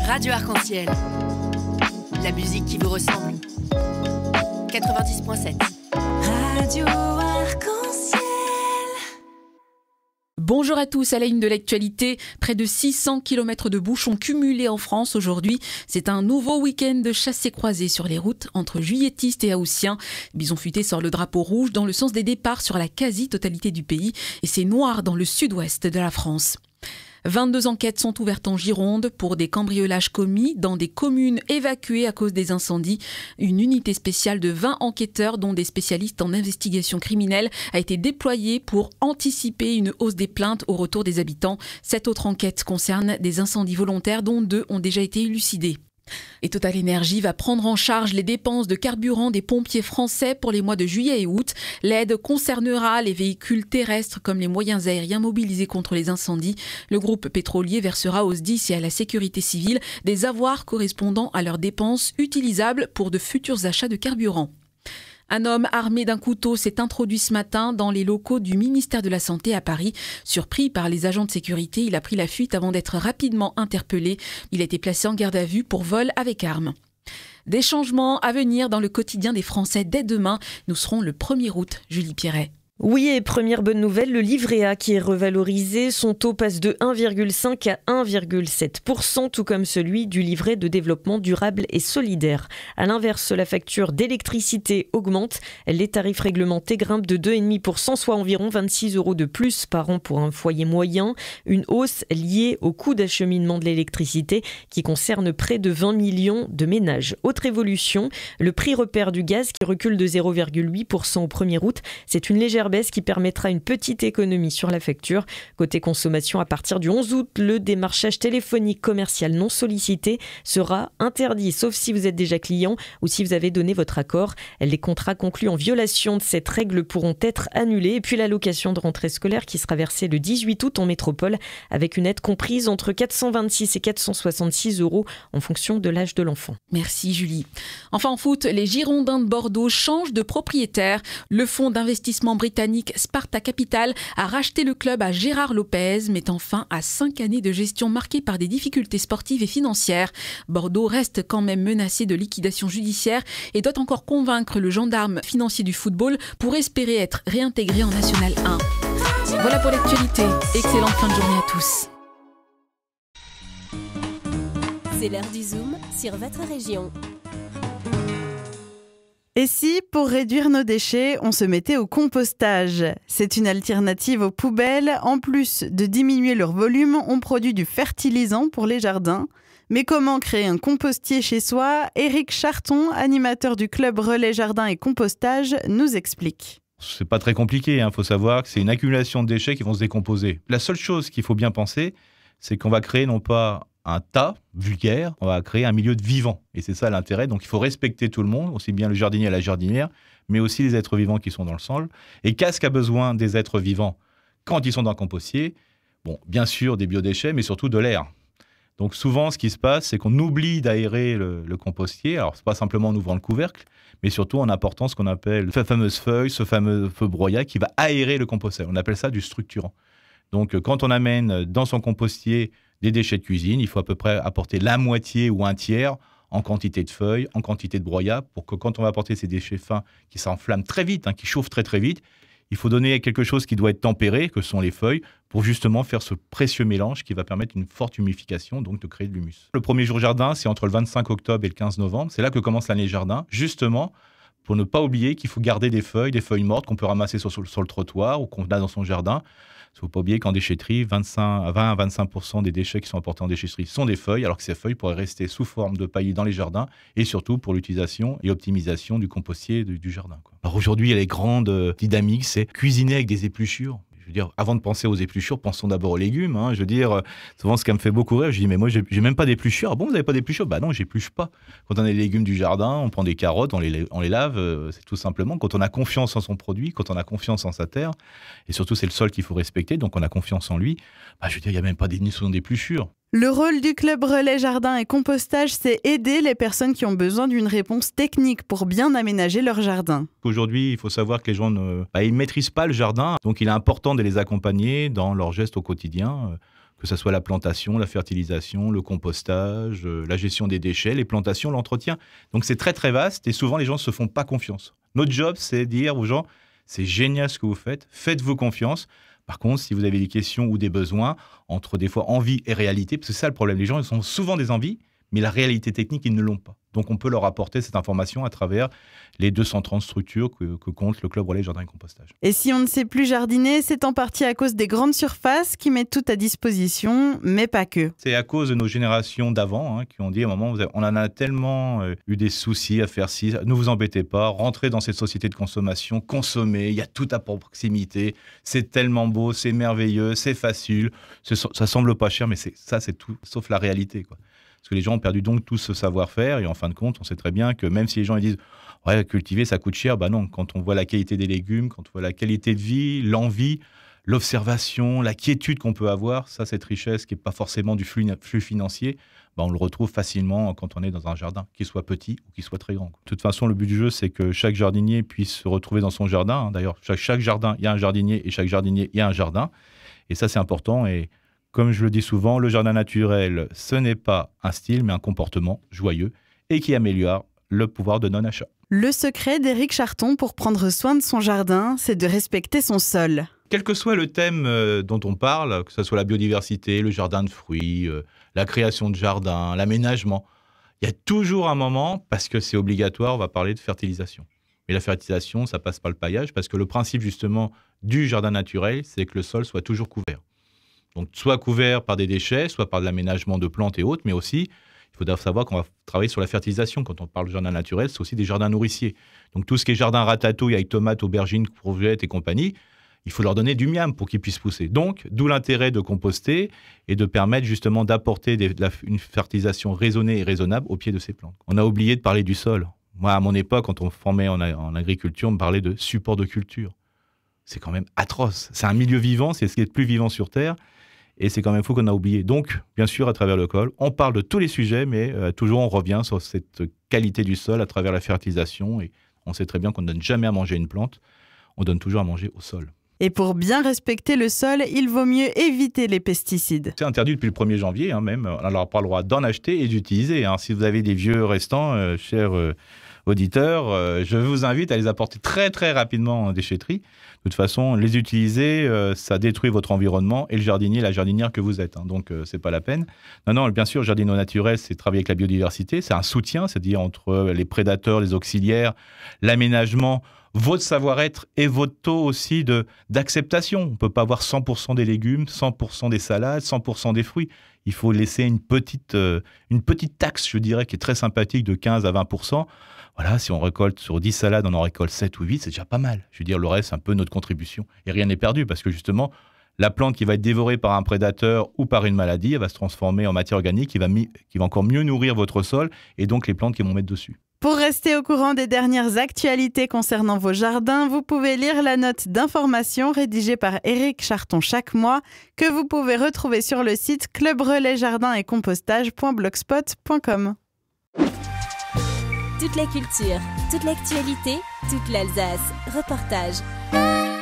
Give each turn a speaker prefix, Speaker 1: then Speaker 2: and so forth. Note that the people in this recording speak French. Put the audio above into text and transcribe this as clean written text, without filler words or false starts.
Speaker 1: Radio Arc-en-Ciel. La musique qui vous ressemble. 90.7. Radio Arc-en-Ciel.
Speaker 2: Bonjour à tous, à la une de l'actualité, près de 600 km de bouchons cumulés en France aujourd'hui. C'est un nouveau week-end de chassés-croisés sur les routes entre juilletistes et haussiens. Bison Futé sort le drapeau rouge dans le sens des départs sur la quasi-totalité du pays et c'est noir dans le sud-ouest de la France. 22 enquêtes sont ouvertes en Gironde pour des cambriolages commis dans des communes évacuées à cause des incendies. Une unité spéciale de 20 enquêteurs, dont des spécialistes en investigation criminelle, a été déployée pour anticiper une hausse des plaintes au retour des habitants. 7 autres enquêtes concernent des incendies volontaires, dont 2 ont déjà été élucidés. Et Total Énergie va prendre en charge les dépenses de carburant des pompiers français pour les mois de juillet et août. L'aide concernera les véhicules terrestres comme les moyens aériens mobilisés contre les incendies. Le groupe pétrolier versera aux SDIS et à la sécurité civile des avoirs correspondant à leurs dépenses utilisables pour de futurs achats de carburant. Un homme armé d'un couteau s'est introduit ce matin dans les locaux du ministère de la Santé à Paris. Surpris par les agents de sécurité, il a pris la fuite avant d'être rapidement interpellé. Il a été placé en garde à vue pour vol avec arme. Des changements à venir dans le quotidien des Français dès demain. Nous serons le 1er août. Julie Pierret.
Speaker 3: Oui, et première bonne nouvelle, le livret A qui est revalorisé, son taux passe de 1,5 à 1,7%, tout comme celui du livret de développement durable et solidaire. À l'inverse, la facture d'électricité augmente, les tarifs réglementés grimpent de 2,5%, soit environ 26 € de plus par an pour un foyer moyen. Une hausse liée au coût d'acheminement de l'électricité qui concerne près de 20 millions de ménages. Autre évolution, le prix repère du gaz qui recule de 0,8% au 1er août. C'est une légère baisse qui permettra une petite économie sur la facture. Côté consommation, à partir du 11 août, le démarchage téléphonique commercial non sollicité sera interdit, sauf si vous êtes déjà client ou si vous avez donné votre accord. Les contrats conclus en violation de cette règle pourront être annulés. Et puis l'allocation de rentrée scolaire qui sera versée le 18 août en métropole avec une aide comprise entre 426 et 466 € en fonction de l'âge de l'enfant.
Speaker 2: Merci Julie. Enfin en foot, les Girondins de Bordeaux changent de propriétaire. Le fonds d'investissement britannique Sparta Capital a racheté le club à Gérard Lopez, mettant fin à 5 années de gestion marquées par des difficultés sportives et financières. Bordeaux reste quand même menacé de liquidation judiciaire et doit encore convaincre le gendarme financier du football pour espérer être réintégré en National 1. Voilà pour l'actualité. Excellente fin de journée à tous.
Speaker 4: C'est l'heure du Zoom sur votre région.
Speaker 5: Et si, pour réduire nos déchets, on se mettait au compostage ? C'est une alternative aux poubelles. En plus de diminuer leur volume, on produit du fertilisant pour les jardins. Mais comment créer un compostier chez soi ? Éric Charton, animateur du club Relais Jardin et Compostage, nous explique.
Speaker 6: C'est pas très compliqué, faut savoir que c'est une accumulation de déchets qui vont se décomposer. La seule chose qu'il faut bien penser, c'est qu'on va créer non pas un tas vulgaire, on va créer un milieu de vivant. Et c'est ça l'intérêt. Donc il faut respecter tout le monde, aussi bien le jardinier et la jardinière, mais aussi les êtres vivants qui sont dans le sol. Et qu'est-ce qu'a besoin des êtres vivants quand ils sont dans le compostier ? Bon, bien sûr des biodéchets, mais surtout de l'air. Donc souvent, ce qui se passe, c'est qu'on oublie d'aérer le compostier. Alors, c'est pas simplement en ouvrant le couvercle, mais surtout en apportant ce qu'on appelle la fameuse feuille, ce fameux feu broyat qui va aérer le composteur. On appelle ça du structurant. Donc, quand on amène dans son compostier des déchets de cuisine, il faut à peu près apporter la moitié ou un tiers en quantité de feuilles, en quantité de broyat, pour que quand on va apporter ces déchets fins qui s'enflamment très vite, qui chauffent très très vite, il faut donner quelque chose qui doit être tempéré, que sont les feuilles, pour justement faire ce précieux mélange qui va permettre une forte humification, donc de créer de l'humus. Le premier jour jardin, c'est entre le 25 octobre et le 15 novembre. C'est là que commence l'année jardin, justement pour ne pas oublier qu'il faut garder des feuilles mortes qu'on peut ramasser sur le trottoir ou qu'on a dans son jardin. Il ne faut pas oublier qu'en déchetterie, 20 à 25% des déchets qui sont apportés en déchetterie sont des feuilles, alors que ces feuilles pourraient rester sous forme de paillis dans les jardins et surtout pour l'utilisation et optimisation du compostier du jardin. Alors aujourd'hui, il y a les grandes dynamiques, c'est cuisiner avec des épluchures. Je veux dire, avant de penser aux épluchures, pensons d'abord aux légumes. Je veux dire, souvent, ce qui me fait beaucoup rire, je dis, mais moi, j'ai même pas d'épluchures. Ah bon, vous n'avez pas d'épluchures ? Bah non, j'épluche pas. Quand on a les légumes du jardin, on prend des carottes, on les lave. C'est tout simplement quand on a confiance en son produit, quand on a confiance en sa terre, et surtout, c'est le sol qu'il faut respecter, donc on a confiance en lui. Je veux dire, il n'y a même pas des notions d'épluchures.
Speaker 5: Le rôle du club Relais Jardin et Compostage, c'est aider les personnes qui ont besoin d'une réponse technique pour bien aménager leur jardin.
Speaker 6: Aujourd'hui, il faut savoir que les gens ils ne maîtrisent pas le jardin, donc il est important de les accompagner dans leurs gestes au quotidien. que ce soit la plantation, la fertilisation, le compostage, la gestion des déchets, les plantations, l'entretien. Donc c'est très très vaste et souvent les gens ne se font pas confiance. Notre job, c'est dire aux gens, c'est génial ce que vous faites, faites-vous confiance. Par contre, si vous avez des questions ou des besoins, entre des fois envie et réalité, parce que c'est ça le problème, les gens ils ont souvent des envies, mais la réalité technique, ils ne l'ont pas. Donc on peut leur apporter cette information à travers les 230 structures que compte le Club Relais Jardin et Compostage.
Speaker 5: Et si on ne sait plus jardiner, c'est en partie à cause des grandes surfaces qui mettent tout à disposition, mais pas que.
Speaker 6: C'est à cause de nos générations d'avant qui ont dit à un moment, on en a tellement eu des soucis à faire ci, ne vous embêtez pas, rentrez dans cette société de consommation, consommez, il y a tout à proximité, c'est tellement beau, c'est merveilleux, c'est facile, ça semble pas cher, mais c'est tout, sauf la réalité, quoi. Parce que les gens ont perdu donc tout ce savoir-faire et en fin de compte, on sait très bien que même si les gens ils disent « ouais, cultiver, ça coûte cher », bah non, quand on voit la qualité des légumes, quand on voit la qualité de vie, l'envie, l'observation, la quiétude qu'on peut avoir, ça, cette richesse qui n'est pas forcément du flux financier, bah on le retrouve facilement quand on est dans un jardin, qu'il soit petit ou qu'il soit très grand. De toute façon, le but du jeu, c'est que chaque jardinier puisse se retrouver dans son jardin. D'ailleurs, chaque jardin, il y a un jardinier et chaque jardinier, il y a un jardin. Et ça, c'est important. Et comme je le dis souvent, le jardin naturel, ce n'est pas un style, mais un comportement joyeux et qui améliore le pouvoir de non-achat.
Speaker 5: Le secret d'Éric Charton pour prendre soin de son jardin, c'est de respecter son sol.
Speaker 6: Quel que soit le thème dont on parle, que ce soit la biodiversité, le jardin de fruits, la création de jardin, l'aménagement, il y a toujours un moment, parce que c'est obligatoire, on va parler de fertilisation. Mais la fertilisation, ça passe par le paillage, parce que le principe justement du jardin naturel, c'est que le sol soit toujours couvert. Donc, soit couvert par des déchets, soit par de l'aménagement de plantes et autres, mais aussi, il faut savoir qu'on va travailler sur la fertilisation. Quand on parle de jardin naturel, c'est aussi des jardins nourriciers. Donc, tout ce qui est jardin ratatouille avec tomates, aubergines, courgettes et compagnie, il faut leur donner du miam pour qu'ils puissent pousser. Donc, d'où l'intérêt de composter et de permettre justement d'apporter une fertilisation raisonnée et raisonnable au pied de ces plantes. On a oublié de parler du sol. Moi, à mon époque, quand on formait en agriculture, on me parlait de support de culture. C'est quand même atroce. C'est un milieu vivant, c'est ce qui est le plus vivant sur Terre. Et c'est quand même fou qu'on a oublié. Donc, bien sûr, à travers le col, on parle de tous les sujets, mais toujours on revient sur cette qualité du sol à travers la fertilisation. Et on sait très bien qu'on ne donne jamais à manger une plante, on donne toujours à manger au sol.
Speaker 5: Et pour bien respecter le sol, il vaut mieux éviter les pesticides.
Speaker 6: C'est interdit depuis le 1er janvier, même. On n'aura pas le droit d'en acheter et d'utiliser. Si vous avez des vieux restants, chers auditeurs, je vous invite à les apporter très très rapidement en déchetterie. De toute façon, les utiliser, ça détruit votre environnement et le jardinier, la jardinière que vous êtes. Donc, c'est pas la peine. Non, bien sûr, le jardin naturel, c'est travailler avec la biodiversité. C'est un soutien, c'est-à-dire entre les prédateurs, les auxiliaires, l'aménagement, votre savoir-être et votre taux aussi d'acceptation. On ne peut pas avoir 100% des légumes, 100% des salades, 100% des fruits. Il faut laisser une petite taxe, je dirais, qui est très sympathique de 15 à 20%. Voilà, si on récolte sur 10 salades, on en récolte 7 ou 8, c'est déjà pas mal. Je veux dire, le reste, c'est un peu notre contribution. Et rien n'est perdu parce que justement, la plante qui va être dévorée par un prédateur ou par une maladie, elle va se transformer en matière organique qui va encore mieux nourrir votre sol et donc les plantes qui vont mettre dessus.
Speaker 5: Pour rester au courant des dernières actualités concernant vos jardins, vous pouvez lire la note d'information rédigée par Éric Charton chaque mois que vous pouvez retrouver sur le site clubrelaisjardin-et-compostage.blogspot.com.
Speaker 4: Toute la culture, toute l'actualité, toute l'Alsace. Reportage.